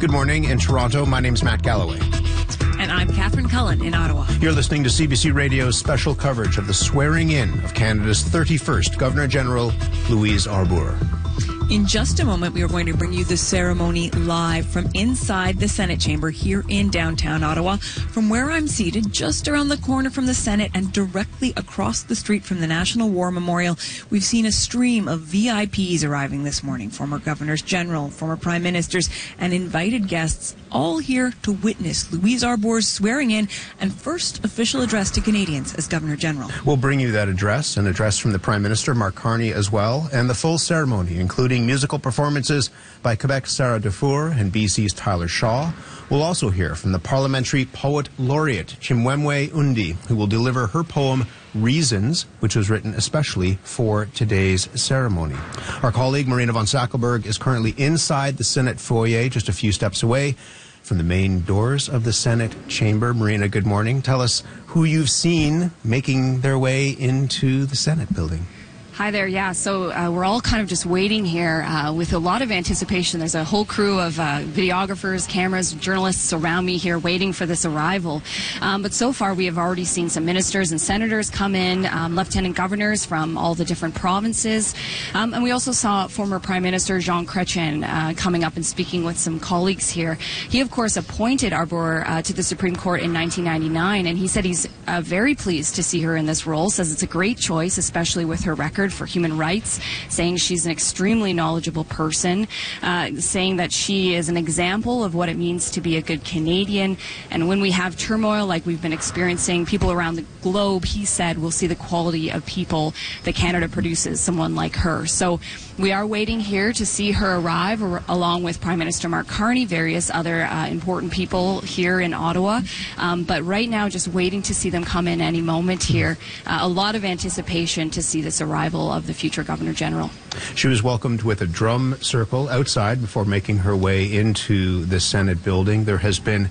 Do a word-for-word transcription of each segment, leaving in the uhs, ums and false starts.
Good morning in Toronto. My name's Matt Galloway. And I'm Catherine Cullen in Ottawa. You're listening to C B C Radio's special coverage of the swearing-in of Canada's thirty-first Governor-General, Louise Arbour. In just a moment, we are going to bring you the ceremony live from inside the Senate chamber here in downtown Ottawa. From where I'm seated, just around the corner from the Senate and directly across the street from the National War Memorial, we've seen a stream of V I Ps arriving this morning. Former governors general, former prime ministers, and invited guests, all here to witness Louise Arbour's swearing in and first official address to Canadians as Governor General. We'll bring you that address, an address from the Prime Minister, Mark Carney, as well, and the full ceremony, including musical performances by Quebec's Sarah Dufour and B C's Tyler Shaw. We'll also hear from the Parliamentary Poet Laureate, Chimwemwe Undi, who will deliver her poem, Reasons, which was written especially for today's ceremony. Our colleague, Marina von Sackelberg, is currently inside the Senate foyer, just a few steps away from the main doors of the Senate chamber. Marina, good morning. Tell us who you've seen making their way into the Senate building. Hi there. Yeah, so uh, we're all kind of just waiting here uh, with a lot of anticipation. There's a whole crew of uh, videographers, cameras, journalists around me here waiting for this arrival. Um, but so far, we have already seen some ministers and senators come in, um, lieutenant governors from all the different provinces. Um, and we also saw former Prime Minister Jean Chrétien uh, coming up and speaking with some colleagues here. He, of course, appointed Arbour uh, to the Supreme Court in nineteen ninety-nine, and he said he's uh, very pleased to see her in this role, says it's a great choice, especially with her record for human rights, saying she's an extremely knowledgeable person, uh, saying that she is an example of what it means to be a good Canadian. And when we have turmoil like we've been experiencing, people around the globe, he said, will see the quality of people that Canada produces, someone like her. So we are waiting here to see her arrive, or, along with Prime Minister Mark Carney, various other uh, important people here in Ottawa. Um, but right now, just waiting to see them come in any moment here. Uh, a lot of anticipation to see this arrival of the future Governor General. She was welcomed with a drum circle outside before making her way into the Senate building. There has been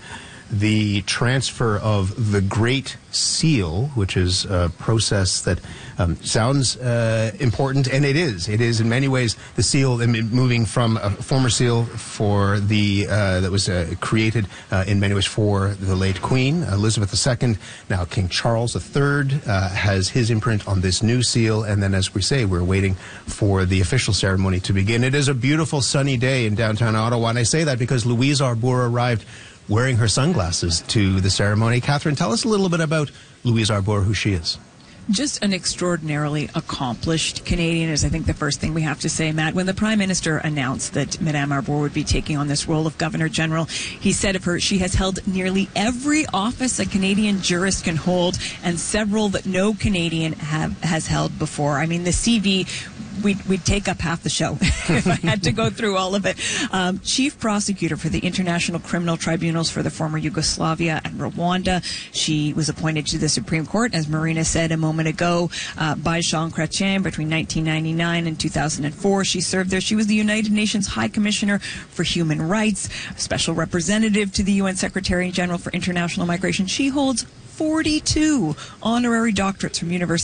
the transfer of the Great Seal, which is a process that um, sounds uh, important, and it is. It is in many ways the seal, I mean, moving from a former seal for the uh, that was uh, created uh, in many ways for the late Queen Elizabeth the Second. Now King Charles the Third uh, has his imprint on this new seal, and then, as we say, we're waiting for the official ceremony to begin. It is a beautiful sunny day in downtown Ottawa, and I say that because Louise Arbour arrived wearing her sunglasses to the ceremony. Catherine, tell us a little bit about Louise Arbour, who she is. Just an extraordinarily accomplished Canadian is, I think, the first thing we have to say, Matt. When the Prime Minister announced that Madame Arbour would be taking on this role of Governor General, he said of her, she has held nearly every office a Canadian jurist can hold, and several that no Canadian have, has held before. I mean, the C V, we'd, we'd take up half the show if I had to go through all of it. Um, Chief Prosecutor for the International Criminal Tribunals for the former Yugoslavia and Rwanda. She was appointed to the Supreme Court, as Marina said a moment ago, uh, by Jean Chrétien between nineteen ninety-nine and two thousand four. She served there. She was the United Nations High Commissioner for Human Rights, Special Representative to the U N Secretary General for International Migration. She holds forty-two honorary doctorates from universities